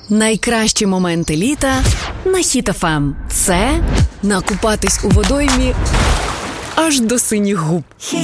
Найкращі моменти літа на Hit FM. Це накупатись у водоймі аж до синіх губ.